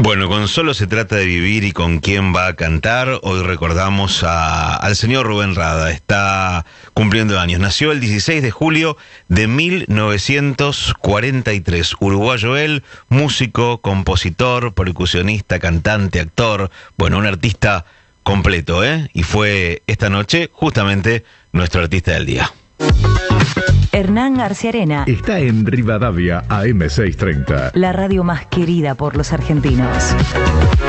Bueno, con Solo se trata de vivir y con quién va a cantar, hoy recordamos al señor Rubén Rada. Está cumpliendo años. Nació el 16 de julio de 1943. Uruguayo él, músico, compositor, percusionista, cantante, actor. Bueno, un artista completo, ¿eh? Y fue esta noche justamente nuestro artista del día. Hernán Arciarena está en Rivadavia AM630. La radio más querida por los argentinos.